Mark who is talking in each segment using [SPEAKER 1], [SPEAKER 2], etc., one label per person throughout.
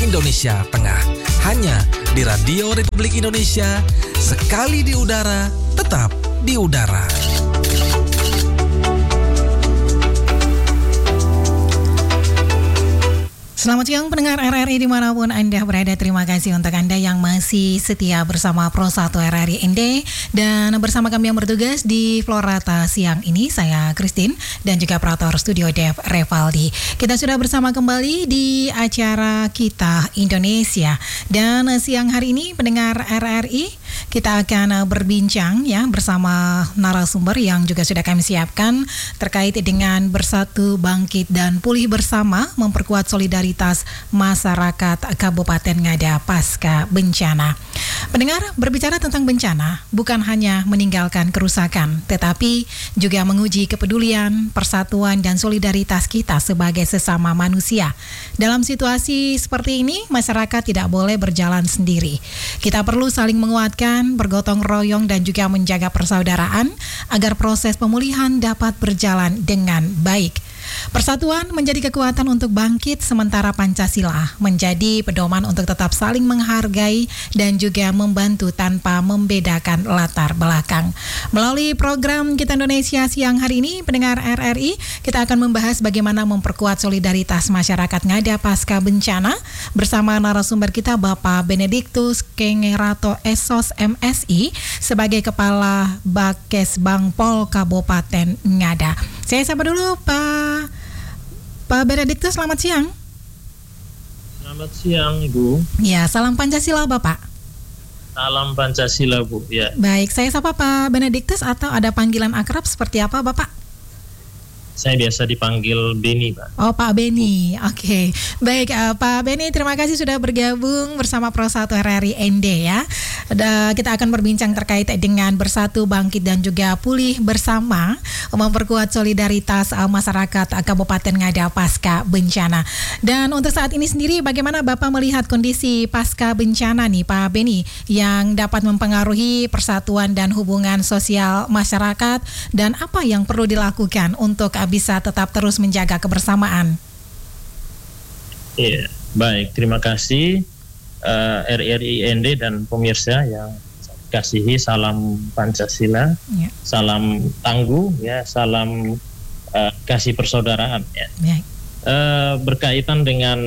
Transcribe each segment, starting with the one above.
[SPEAKER 1] Indonesia Tengah. Hanya di Radio Republik Indonesia, sekali di udara, tetap di udara.
[SPEAKER 2] Selamat siang pendengar RRI dimanapun Anda berada. Terima kasih untuk Anda yang masih setia bersama Pro 1 RRI ND. Dan bersama kami yang bertugas di Florata siang ini, saya Christine dan juga operator studio Dev Revaldi. Kita sudah bersama kembali di acara Kita Indonesia. Dan siang hari ini pendengar RRI, kita akan berbincang ya bersama narasumber yang juga sudah kami siapkan terkait dengan bersatu, bangkit, dan pulih bersama memperkuat solidaritas masyarakat Kabupaten Ngada pasca bencana. Pendengar, berbicara tentang bencana bukan hanya meninggalkan kerusakan, tetapi juga menguji kepedulian, persatuan, dan solidaritas kita sebagai sesama manusia. Dalam situasi seperti ini, masyarakat tidak boleh berjalan sendiri. Kita perlu saling menguatkan, bergotong royong, dan juga menjaga persaudaraan agar proses pemulihan dapat berjalan dengan baik. Persatuan menjadi kekuatan untuk bangkit, sementara Pancasila menjadi pedoman untuk tetap saling menghargai dan juga membantu tanpa membedakan latar belakang. Melalui program Kita Indonesia siang hari ini, pendengar RRI, kita akan membahas bagaimana memperkuat solidaritas masyarakat Ngada pasca bencana bersama narasumber kita Bapak Benediktus Kengerato Esos MSI sebagai Kepala Bakes Bangpol Kabupaten Ngada. Saya sapa dulu Pak Benediktus, selamat siang.
[SPEAKER 3] Selamat siang, Ibu.
[SPEAKER 2] Ya, salam Pancasila, Bapak.
[SPEAKER 3] Salam Pancasila, Bu. Ya.
[SPEAKER 2] Baik, saya sapa Pak Benediktus atau ada panggilan akrab seperti apa, Bapak?
[SPEAKER 3] Saya biasa dipanggil Beni, Pak.
[SPEAKER 2] Oh, Pak Beni. Oke. Baik, Pak Beni, terima kasih sudah bergabung bersama Pro 1 RRI ND ya. Kita akan berbincang terkait dengan bersatu, bangkit, dan juga pulih bersama memperkuat solidaritas masyarakat Kabupaten Ngada pasca bencana. Dan untuk saat ini sendiri, bagaimana Bapak melihat kondisi pasca bencana nih, Pak Beni, yang dapat mempengaruhi persatuan dan hubungan sosial masyarakat, dan apa yang perlu dilakukan untuk bisa tetap terus menjaga kebersamaan?
[SPEAKER 3] Iya, baik. Terima kasih RRI ND dan pemirsa yang saya kasihi. Salam Pancasila, ya. Salam tangguh, ya. Salam kasih persaudaraan, ya. Ya. Berkaitan dengan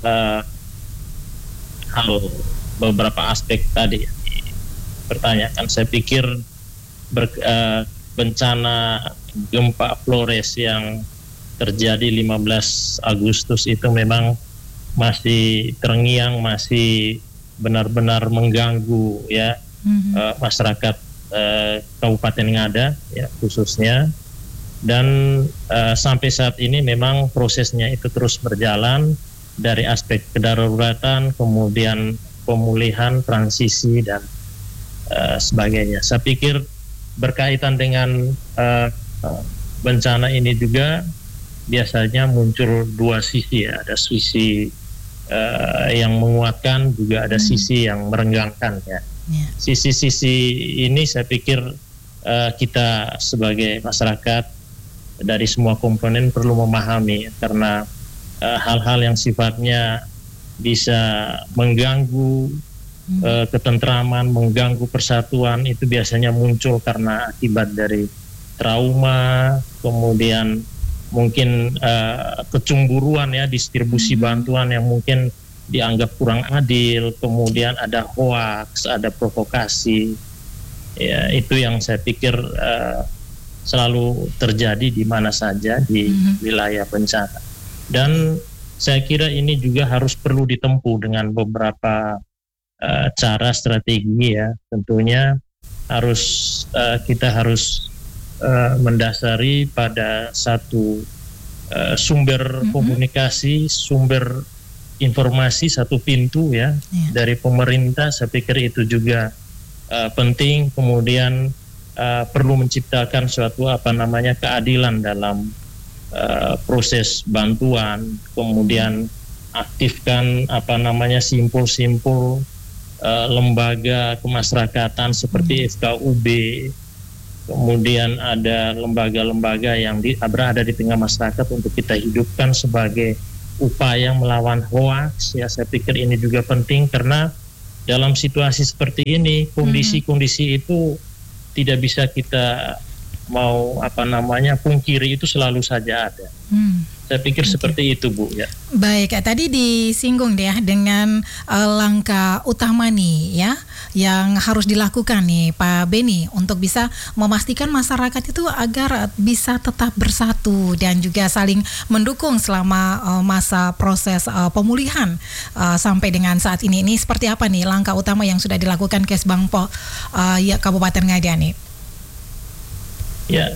[SPEAKER 3] hal beberapa aspek tadi yang dipertanyakan, saya pikir bencana gempa Flores yang terjadi 15 Agustus itu memang masih terngiang, masih benar-benar mengganggu ya masyarakat Kabupaten Ngada ya khususnya, dan sampai saat ini memang prosesnya itu terus berjalan dari aspek kedaruratan, kemudian pemulihan, transisi, dan sebagainya. Saya pikir berkaitan dengan bencana ini juga biasanya muncul dua sisi ya. Ada sisi yang menguatkan, juga ada sisi yang merenggangkan ya. Sisi-sisi ini saya pikir kita sebagai masyarakat dari semua komponen perlu memahami, karena hal-hal yang sifatnya bisa mengganggu ketentraman, mengganggu persatuan itu biasanya muncul karena akibat dari trauma, kemudian mungkin kecemburuan ya, distribusi bantuan yang mungkin dianggap kurang adil, kemudian ada hoaks, ada provokasi. Ya, itu yang saya pikir selalu terjadi di mana saja di wilayah bencana. Dan saya kira ini juga harus perlu ditempuh dengan beberapa cara, strategi ya. Tentunya kita harus mendasari pada satu sumber komunikasi, sumber informasi, satu pintu ya dari pemerintah. Saya pikir itu juga penting. Kemudian perlu menciptakan suatu keadilan dalam proses bantuan, kemudian aktifkan simpul-simpul lembaga kemasyarakatan seperti FKUB, kemudian ada lembaga-lembaga yang berada di tengah masyarakat untuk kita hidupkan sebagai upaya melawan hoaks. Ya, saya pikir ini juga penting karena dalam situasi seperti ini kondisi-kondisi itu tidak bisa kita pungkiri, itu selalu saja ada. Saya pikir seperti itu, Bu, ya.
[SPEAKER 2] Baik, tadi disinggung deh dengan langkah utama nih ya yang harus dilakukan nih Pak Beni untuk bisa memastikan masyarakat itu agar bisa tetap bersatu dan juga saling mendukung selama masa proses pemulihan sampai dengan saat ini. Ini seperti apa nih langkah utama yang sudah dilakukan Kesbangpol Kabupaten Ngada nih?
[SPEAKER 3] Ya.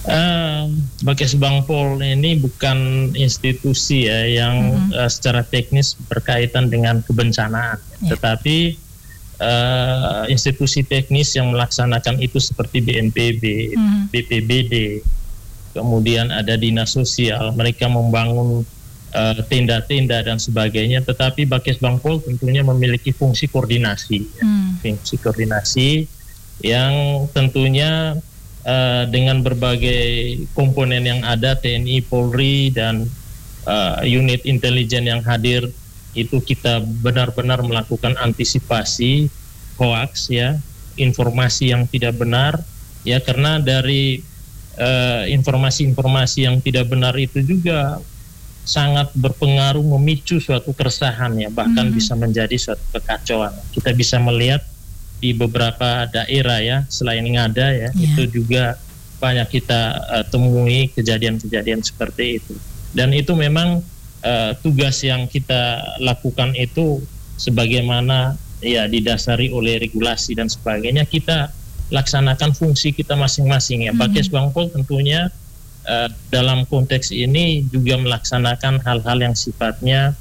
[SPEAKER 3] Kesbangpol ini bukan institusi ya yang secara teknis berkaitan dengan kebencanaan, tetapi institusi teknis yang melaksanakan itu seperti BNPB, BPBD, kemudian ada dinas sosial, mereka membangun tenda-tenda dan sebagainya, tetapi Kesbangpol tentunya memiliki fungsi koordinasi, fungsi koordinasi yang tentunya dengan berbagai komponen yang ada, TNI, Polri, dan unit intelijen yang hadir, itu kita benar-benar melakukan antisipasi hoaks, ya, informasi yang tidak benar, ya, karena dari informasi-informasi yang tidak benar itu juga sangat berpengaruh, memicu suatu keresahan, ya, bahkan bisa menjadi suatu kekacauan. Kita bisa melihat di beberapa daerah, ya, selain Ngada, ya, itu juga banyak kita temui kejadian-kejadian seperti itu. Dan itu memang tugas yang kita lakukan itu sebagaimana ya didasari oleh regulasi dan sebagainya, kita laksanakan fungsi kita masing-masing, ya. Kesbangpol tentunya dalam konteks ini juga melaksanakan hal-hal yang sifatnya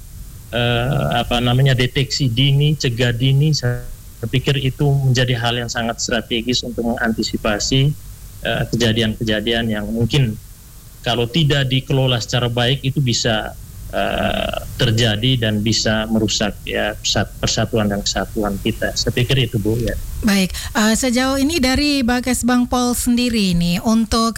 [SPEAKER 3] deteksi dini, cegah dini. Saya pikir itu menjadi hal yang sangat strategis untuk mengantisipasi kejadian-kejadian yang mungkin kalau tidak dikelola secara baik itu bisa terjadi dan bisa merusak, ya, persatuan dan kesatuan kita. Saya pikir itu, Bu, ya.
[SPEAKER 2] Baik, sejauh ini dari Kesbangpol sendiri nih untuk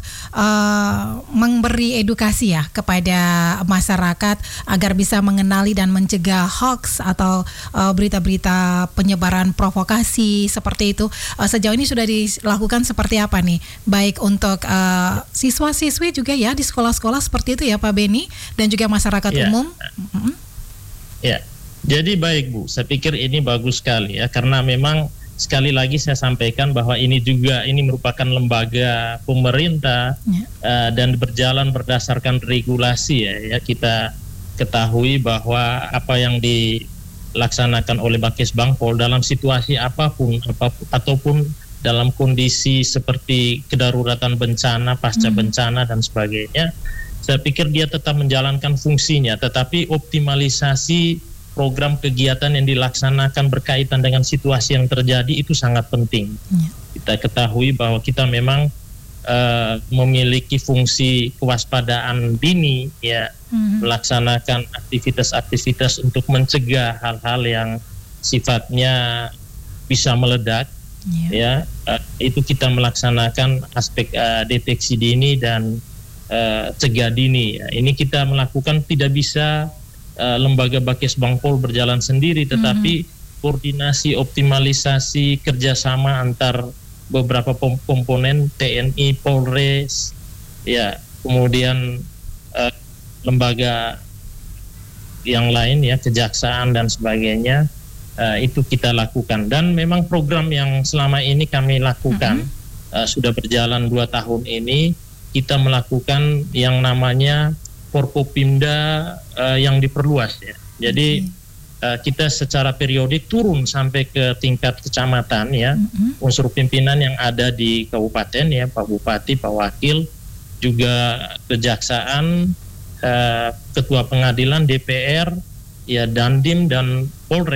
[SPEAKER 2] memberi edukasi ya kepada masyarakat agar bisa mengenali dan mencegah hoax atau berita-berita penyebaran provokasi seperti itu. Sejauh ini sudah dilakukan seperti apa nih? Baik untuk siswa-siswi juga ya di sekolah-sekolah seperti itu ya Pak Beni, dan juga masyarakat umum.
[SPEAKER 3] Ya, jadi baik, Bu. Saya pikir ini bagus sekali, ya, karena memang sekali lagi saya sampaikan bahwa ini merupakan lembaga pemerintah dan berjalan berdasarkan regulasi, ya. Kita ketahui bahwa apa yang dilaksanakan oleh Kesbangpol dalam situasi apapun ataupun dalam kondisi seperti kedaruratan bencana, pasca bencana dan sebagainya, saya pikir dia tetap menjalankan fungsinya, tetapi optimalisasi program kegiatan yang dilaksanakan berkaitan dengan situasi yang terjadi itu sangat penting. Kita ketahui bahwa kita memang memiliki fungsi kewaspadaan dini, ya, melaksanakan aktivitas-aktivitas untuk mencegah hal-hal yang sifatnya bisa meledak, ya. Itu kita melaksanakan aspek deteksi dini dan cegah dini, ya. Ini kita melakukan, tidak bisa lembaga Kesbangpol berjalan sendiri, tetapi koordinasi, optimalisasi, kerjasama antar beberapa komponen, TNI, Polres, ya, kemudian lembaga yang lain, ya, kejaksaan dan sebagainya, itu kita lakukan. Dan memang program yang selama ini kami lakukan sudah berjalan 2 tahun ini, kita melakukan yang namanya Forkopimda yang diperluas, ya. Jadi kita secara periodik turun sampai ke tingkat kecamatan, ya. Unsur pimpinan yang ada di kabupaten, ya, Pak Bupati, Pak Wakil, juga kejaksaan, ketua pengadilan, DPR, ya, Dandim dan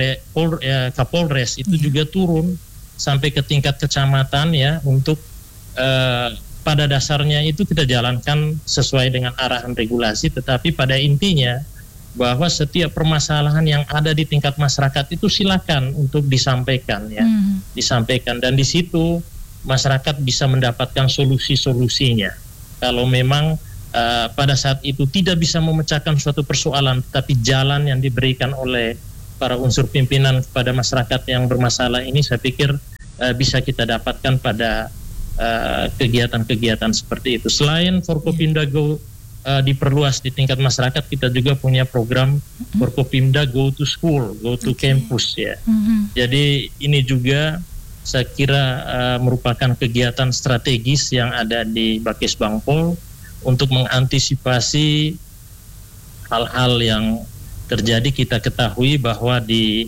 [SPEAKER 3] Kapolres itu juga turun sampai ke tingkat kecamatan, ya, untuk pada dasarnya itu kita jalankan sesuai dengan arahan regulasi, tetapi pada intinya bahwa setiap permasalahan yang ada di tingkat masyarakat itu silakan untuk disampaikan, ya, disampaikan, dan di situ masyarakat bisa mendapatkan solusi-solusinya. Kalau memang pada saat itu tidak bisa memecahkan suatu persoalan, tapi jalan yang diberikan oleh para unsur pimpinan kepada masyarakat yang bermasalah ini, saya pikir bisa kita dapatkan pada kegiatan-kegiatan seperti itu. Selain Forkopimda Go diperluas di tingkat masyarakat, kita juga punya program Forkopimda Go to School, Go to Campus ya. Jadi ini juga saya kira merupakan kegiatan strategis yang ada di Bakes Bangpol untuk mengantisipasi hal-hal yang terjadi. Kita ketahui bahwa di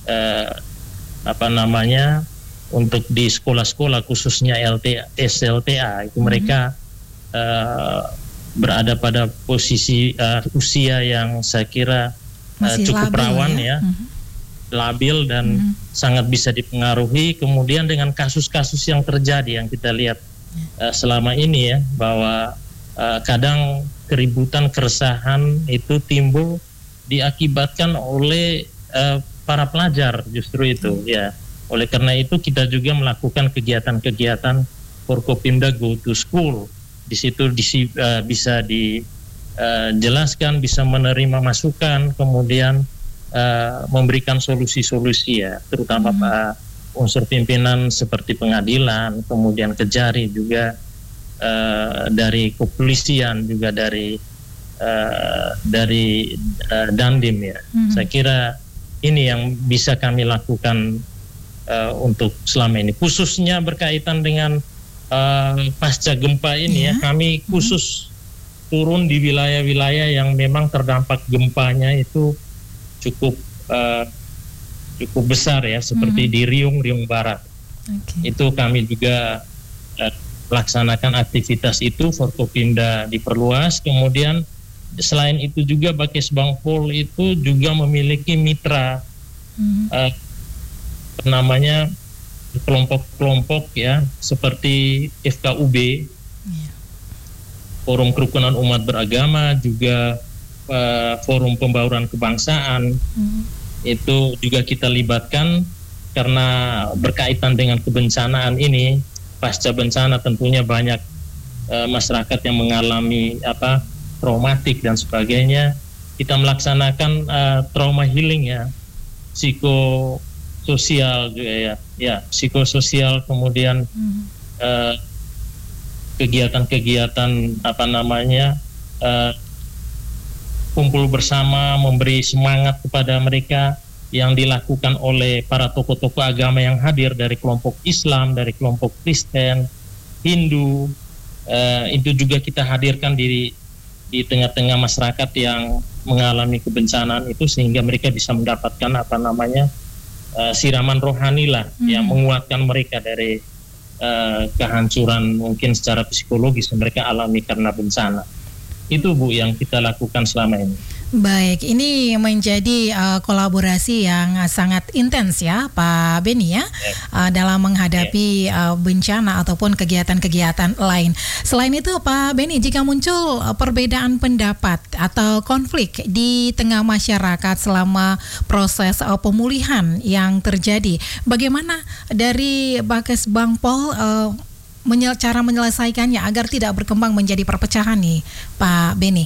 [SPEAKER 3] untuk di sekolah-sekolah khususnya SLTA itu mereka berada pada posisi usia yang saya kira cukup rawan ya, labil dan sangat bisa dipengaruhi. Kemudian dengan kasus-kasus yang terjadi yang kita lihat selama ini ya, bahwa kadang keributan, keresahan itu timbul diakibatkan oleh para pelajar justru itu ya. Oleh karena itu kita juga melakukan kegiatan-kegiatan Forkopimda Go to School. Di situ bisa dijelaskan, bisa menerima masukan, kemudian memberikan solusi-solusi ya, terutama unsur pimpinan seperti pengadilan, kemudian Kejari juga, dari kepolisian juga, dari Dandim ya. Saya kira ini yang bisa kami lakukan untuk selama ini, khususnya berkaitan dengan pasca gempa ini ya. Kami khusus turun di wilayah-wilayah yang memang terdampak gempanya itu cukup besar ya, seperti di Riung Barat. Itu kami juga laksanakan aktivitas itu. Forkopimda diperluas. Kemudian selain itu juga Bakes Bangpol itu juga memiliki mitra namanya kelompok-kelompok ya, seperti FKUB, Forum Kerukunan Umat Beragama, juga Forum Pembauran Kebangsaan. Itu juga kita libatkan karena berkaitan dengan kebencanaan ini. Pasca bencana tentunya banyak masyarakat yang mengalami traumatik dan sebagainya. Kita melaksanakan trauma healing ya, psikososial juga ya, psikososial, kemudian kegiatan-kegiatan kumpul bersama, memberi semangat kepada mereka yang dilakukan oleh para tokoh-tokoh agama yang hadir, dari kelompok Islam, dari kelompok Kristen, Hindu. Itu juga kita hadirkan di tengah-tengah masyarakat yang mengalami kebencanaan itu, sehingga mereka bisa mendapatkan siraman rohani lah, yang menguatkan mereka dari kehancuran mungkin secara psikologis yang mereka alami karena bencana. Itu Bu yang kita lakukan selama ini.
[SPEAKER 2] Baik, ini menjadi kolaborasi yang sangat intens ya Pak Beni ya, dalam menghadapi bencana ataupun kegiatan-kegiatan lain. Selain itu Pak Beni, jika muncul perbedaan pendapat atau konflik di tengah masyarakat selama proses pemulihan yang terjadi, bagaimana dari Bakes Bangpol cara menyelesaikannya agar tidak berkembang menjadi perpecahan nih Pak Beni?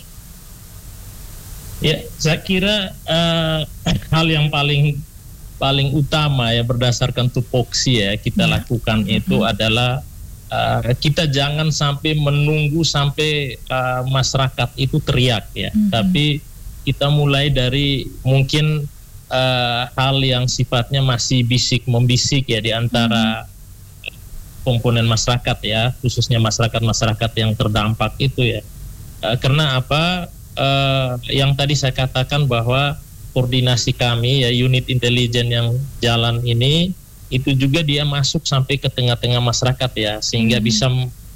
[SPEAKER 3] Ya, saya kira hal yang paling utama ya, berdasarkan tupoksi ya, kita lakukan itu adalah kita jangan sampai menunggu sampai masyarakat itu teriak ya, tapi kita mulai dari mungkin hal yang sifatnya masih bisik-membisik ya di antara komponen masyarakat ya, khususnya masyarakat yang terdampak itu ya. Karena apa? Yang tadi saya katakan bahwa koordinasi kami ya, unit intelijen yang jalan ini itu juga dia masuk sampai ke tengah-tengah masyarakat ya, sehingga bisa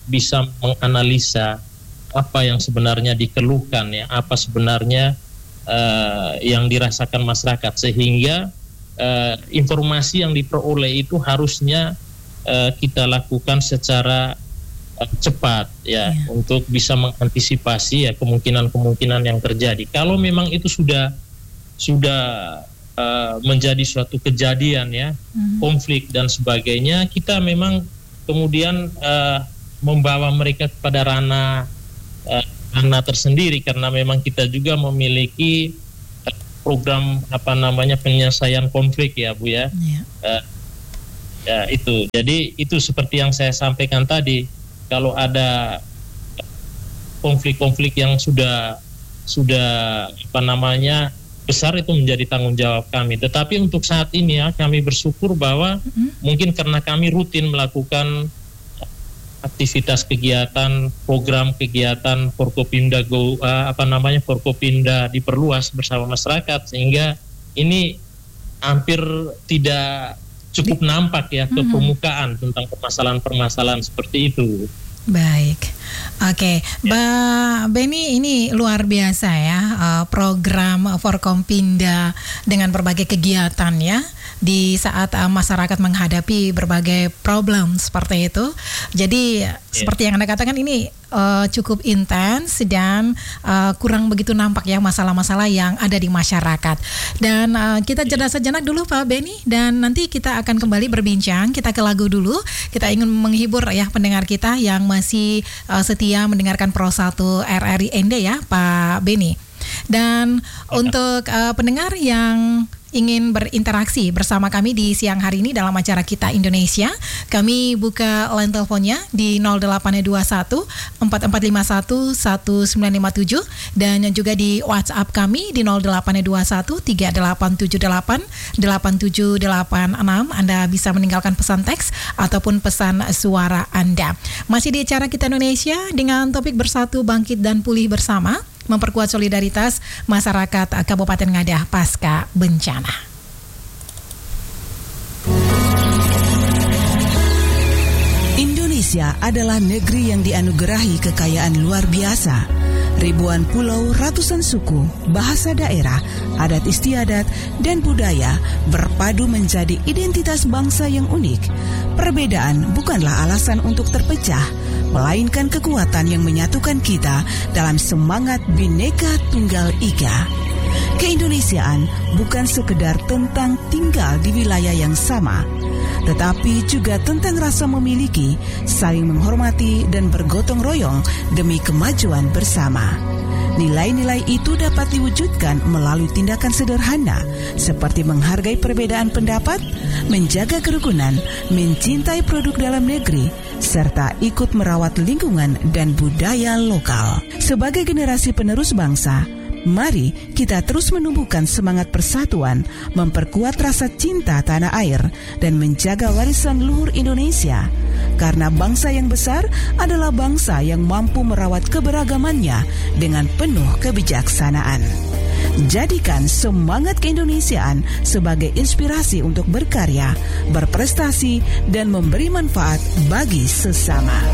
[SPEAKER 3] menganalisa apa yang sebenarnya dikeluhkan ya, apa sebenarnya yang dirasakan masyarakat, sehingga informasi yang diperoleh itu harusnya kita lakukan secara cepat ya, untuk bisa mengantisipasi ya kemungkinan yang terjadi. Kalau memang itu sudah menjadi suatu kejadian ya, konflik dan sebagainya, kita memang kemudian membawa mereka kepada ranah makna tersendiri karena memang kita juga memiliki program penyelesaian konflik ya Bu ya. Ya itu. Jadi itu seperti yang saya sampaikan tadi, kalau ada konflik-konflik yang sudah besar itu menjadi tanggung jawab kami. Tetapi untuk saat ini ya kami bersyukur bahwa mungkin karena kami rutin melakukan aktivitas kegiatan, program kegiatan Forkopimda Forkopimda diperluas bersama masyarakat, sehingga ini hampir tidak cukup nampak ya ke permukaan tentang permasalahan-permasalahan seperti itu.
[SPEAKER 2] Baik, oke, Mbak Beni, ini luar biasa ya, program Forkopimda dengan berbagai kegiatan ya di saat masyarakat menghadapi berbagai problem seperti itu. Jadi seperti yang Anda katakan ini cukup intens dan kurang begitu nampak ya masalah-masalah yang ada di masyarakat. Dan kita jeda sejenak dulu Pak Beni, dan nanti kita akan kembali berbincang. Kita ke lagu dulu. Kita ingin menghibur ya pendengar kita yang masih setia mendengarkan Pro 1 RRI ND ya Pak Beni. Dan untuk pendengar yang ingin berinteraksi bersama kami di siang hari ini dalam acara Kita Indonesia, kami buka line teleponnya di 0821 4451 1957 dan juga di WhatsApp kami di 0821 3878 878 Anda bisa meninggalkan pesan teks ataupun pesan suara Anda. Masih di acara Kita Indonesia dengan topik Bersatu Bangkit dan Pulih Bersama, memperkuat solidaritas masyarakat Kabupaten Ngada pasca bencana.
[SPEAKER 4] Indonesia adalah negeri yang dianugerahi kekayaan luar biasa. Ribuan pulau, ratusan suku, bahasa daerah, adat istiadat, dan budaya berpadu menjadi identitas bangsa yang unik. Perbedaan bukanlah alasan untuk terpecah, melainkan kekuatan yang menyatukan kita dalam semangat Bhinneka Tunggal Ika. Keindonesiaan bukan sekedar tentang tinggal di wilayah yang sama, tetapi juga tentang rasa memiliki, saling menghormati, dan bergotong royong demi kemajuan bersama. Nilai-nilai itu dapat diwujudkan melalui tindakan sederhana seperti menghargai perbedaan pendapat, menjaga kerukunan, mencintai produk dalam negeri, serta ikut merawat lingkungan dan budaya lokal. Sebagai generasi penerus bangsa, mari kita terus menumbuhkan semangat persatuan, memperkuat rasa cinta tanah air, dan menjaga warisan luhur Indonesia. Karena bangsa yang besar adalah bangsa yang mampu merawat keberagamannya dengan penuh kebijaksanaan. Jadikan semangat keindonesiaan sebagai inspirasi untuk berkarya, berprestasi, dan memberi manfaat bagi sesama.